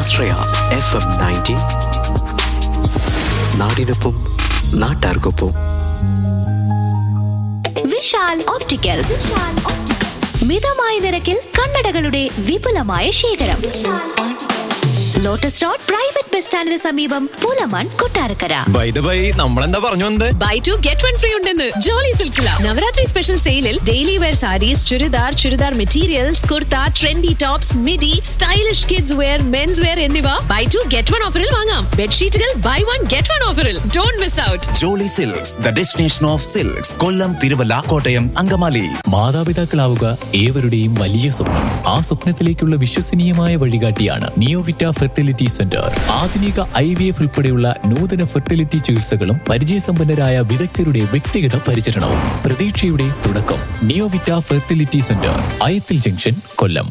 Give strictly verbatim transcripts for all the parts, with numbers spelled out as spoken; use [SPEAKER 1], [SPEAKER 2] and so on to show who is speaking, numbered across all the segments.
[SPEAKER 1] ആശ്രയ F M ninety. നാടിനൊപ്പം നാട്ടാർക്കൊപ്പം.
[SPEAKER 2] Vishal opticals, മിതമായ നിരക്കിൽ കണ്ണടകളുടെ വിപുലമായ ശേഖരം. ലോട്ടസ് റോഡ് പ്രൈവറ്റ് ബസ് സ്റ്റാൻഡിന് സമീപം പൂലമാൻ, കൊട്ടാരക്കര.
[SPEAKER 3] ബൈ ദ ബൈ, നമ്മളെന്താ പറഞ്ഞു വന്നത്?
[SPEAKER 4] By two get one free ഉണ്ടെന്ന് ജോളി സിൽക്സില. നവരാത്രി സ്പെഷ്യൽ സെയിലിൽ daily wear saris, churidar, churidar materials, kurta, trendy tops, midi, stylish kids wear, men's wear എന്നിവ ബൈ ടു ഗെറ്റ് വൺ ഓഫറിൽ വാങ്ങാം. ബെഡ്ഷീറ്റുകൾ ബൈ വൺ ഗെറ്റ് വൺ ഓഫറിൽ. Don't miss out.
[SPEAKER 5] Jolly silks, the destination of silks. കൊല്ലം, തിരുവല്ല, കോട്ടയം, അങ്കമാലി.
[SPEAKER 6] മാതാപിതാക്കളാവുക ഏവരുടെയും വലിയ സ്വപ്നം. ആ സ്വപ്നത്തിലേക്കുള്ള വിശ്വസനീയമായ വഴികാട്ടിയാണ് നിയോവിറ്റ ഫെർട്ടിലിറ്റി സെന്റർ. ആധുനിക ഐ വി എഫ് ഉൾപ്പെടെയുള്ള നൂതന ഫെർട്ടിലിറ്റി ചികിത്സകളും പരിചയസമ്പന്നരായ വിദഗ്ധരുടെ വ്യക്തിഗത പരിചരണവും പ്രതീക്ഷയുടെ തുടക്കം. Neovita fertility centre, Ayathil junction, Kollam.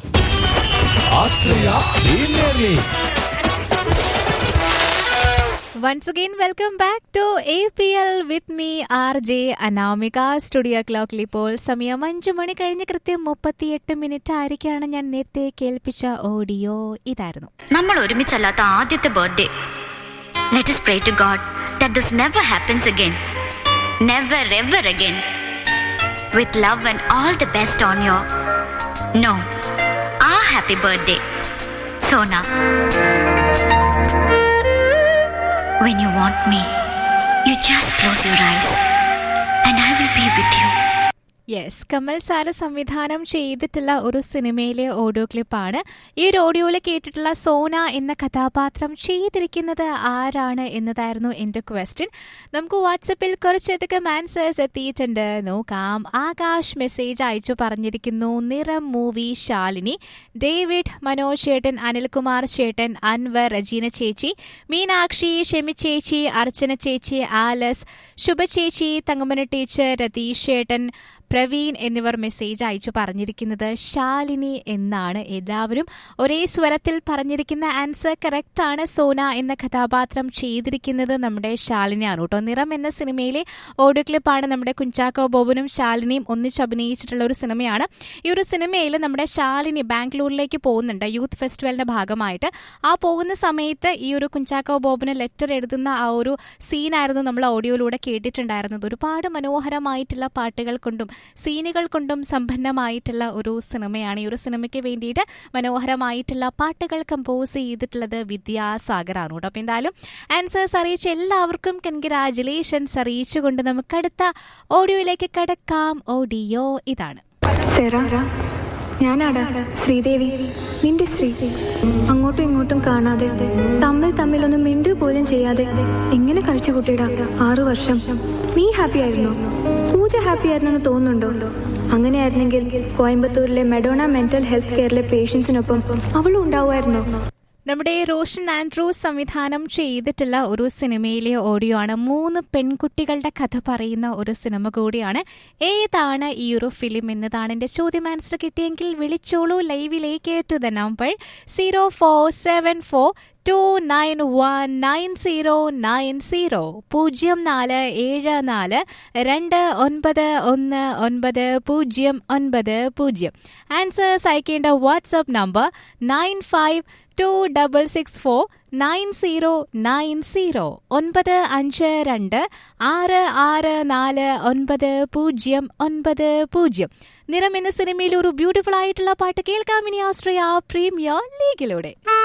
[SPEAKER 7] Once again, welcome back to A P L with me, R J Anamika. Studio ക്ലോക്കിൽ ഇപ്പോൾ സമയം അഞ്ചു മണി കഴിഞ്ഞ് കൃത്യം മുപ്പത്തിയെട്ട് മിനിറ്റ് ആയിരിക്കാണ്. ഞാൻ നേരത്തെ കേൾപ്പിച്ച ഓഡിയോ ഇതായിരുന്നു.
[SPEAKER 8] നമ്മൾ ഒരുമിച്ചല്ലാത്ത ആദ്യത്തെ birthday. Let us pray to God that this never happens again. Never ever again. With love and all the best on your no, our happy birthday, Sona. When you want me, you just close your eyes and I will be with you.
[SPEAKER 7] Yes, Kamal sir സംവിധാനം ചെയ്തിട്ടുള്ള ഒരു സിനിമയിലെ audio ക്ലിപ്പാണ്. ഈ ഒരു ഓഡിയോയിൽ കേട്ടിട്ടുള്ള സോന എന്ന കഥാപാത്രം ചെയ്തിരിക്കുന്നത് ആരാണ് എന്നതായിരുന്നു എൻ്റെ ക്വസ്റ്റ്യൻ. നമുക്ക് വാട്സപ്പിൽ കുറച്ചധികം ആൻസേഴ്സ് എത്തിയിട്ടുണ്ട്, നോക്കാം. ആകാശ് മെസ്സേജ് അയച്ചു പറഞ്ഞിരിക്കുന്നു, നിറം മൂവി ശാലിനി. ഡേവിഡ്, മനോജ് ചേട്ടൻ, അനിൽകുമാർ ചേട്ടൻ, അൻവർ, റജീന ചേച്ചി, മീനാക്ഷി, ഷെമി ചേച്ചി, അർച്ചന ചേച്ചി, ആലസ്, ശുഭ ചേച്ചി, തങ്കമന ടീച്ചർ, രതീഷ് ചേട്ടൻ, പ്രവീൺ എന്നിവർ മെസ്സേജ് അയച്ചു പറഞ്ഞിരിക്കുന്നത് ശാലിനി എന്നാണ്. എല്ലാവരും ഒരേ സ്വരത്തിൽ പറഞ്ഞിരിക്കുന്ന ആൻസർ കറക്റ്റ് ആണ്. സോന എന്ന കഥാപാത്രം ചെയ്തിരിക്കുന്നത് നമ്മുടെ ശാലിനിയാണ് കേട്ടോ. നിറം എന്ന സിനിമയിലെ ഓഡിയോ ക്ലിപ്പാണ്. നമ്മുടെ കുഞ്ചാക്കോ ബോബനും ശാലിനിയും ഒന്നിച്ച് അഭിനയിച്ചിട്ടുള്ള ഒരു സിനിമയാണ്. ഈ ഒരു സിനിമയിൽ നമ്മുടെ ശാലിനി ബാംഗ്ലൂരിലേക്ക് പോകുന്നുണ്ട് യൂത്ത് ഫെസ്റ്റിവലിന്റെ ഭാഗമായിട്ട്. ആ പോകുന്ന സമയത്ത് ഈ ഒരു കുഞ്ചാക്കോ ബോബന് ലെറ്റർ എഴുതുന്ന ആ ഒരു സീനായിരുന്നു നമ്മൾ ഓഡിയോയിലൂടെ കേട്ടിട്ടുണ്ടായിരുന്നത്. ഒരുപാട് മനോഹരമായിട്ടുള്ള പാട്ടുകൾ കൊണ്ടും സീനുകൾ കൊണ്ടും സമ്പന്നമായിട്ടുള്ള ഒരു സിനിമയാണ്. ഈ ഒരു സിനിമയ്ക്ക് വേണ്ടിയിട്ട് മനോഹരമായിട്ടുള്ള പാട്ടുകൾ കമ്പോസ് ചെയ്തിട്ടുള്ളത് വിദ്യാസാഗറാണ് കേട്ടോ. അപ്പോൾ എന്തായാലും ആൻസേഴ്സ് അറിയിച്ച എല്ലാവർക്കും കൺഗ്രാജുലേഷൻസ് അറിയിച്ചുകൊണ്ട് നമുക്ക് അടുത്ത ഓഡിയോയിലേക്ക് കടക്കാം. ഓഡിയോ ഇതാണ്.
[SPEAKER 9] ഞാനാടാ ശ്രീദേവി, നിന്റെ ശ്രീ. അങ്ങോട്ടും ഇങ്ങോട്ടും കാണാതെ, തമ്മിൽ തമ്മിലൊന്നും മിണ്ടു പോലും ചെയ്യാതെ എങ്ങനെ കഴിച്ചു കൂട്ടിയിടാ ആറു വർഷം. നീ ഹാപ്പി ആയിരുന്നോ? പൂജ ഹാപ്പി ആയിരുന്നെന്ന് തോന്നുന്നുണ്ടോ? അങ്ങനെയായിരുന്നെങ്കിൽ കോയമ്പത്തൂരിലെ മെഡോണ മെന്റൽ ഹെൽത്ത് കെയറിലെ പേഷ്യൻസിനൊപ്പം അവളും ഉണ്ടാവുമായിരുന്നോ?
[SPEAKER 7] നമ്മുടെ റോഷൻ ആൻഡ്രൂസ് സംവിധാനം ചെയ്തിട്ടുള്ള ഒരു സിനിമയിലെ ഓഡിയോ ആണ്. മൂന്ന് പെൺകുട്ടികളുടെ കഥ പറയുന്ന ഒരു സിനിമ കൂടിയാണ്. ഏതാണ് ഈ ഒരു ഫിലിം എന്നതാണ് എൻ്റെ ചോദ്യം. ആൻസർ കിട്ടിയെങ്കിൽ വിളിച്ചോളൂ ലൈവിലേക്ക് to the number zero four seven four to nine one nine zero nine zero പൂജ്യം നാല് ഏഴ് നാല് രണ്ട് ഒൻപത് ഒന്ന് ഒൻപത് പൂജ്യം ഒൻപത് പൂജ്യം. ആൻസേഴ്സ് അയക്കേണ്ട WhatsApp number nine five to double six four nine zero nine zero ഒൻപത് അഞ്ച് രണ്ട് ആറ് ആറ് നാല് ഒൻപത് പൂജ്യം ഒൻപത് പൂജ്യം. നിറം എന്ന സിനിമയിൽ ഒരു ബ്യൂട്ടിഫുൾ ആയിട്ടുള്ള പാട്ട് കേൾക്കാം ഇനി ആസ്ട്രേലിയ പ്രീമിയർ ലീഗിലൂടെ.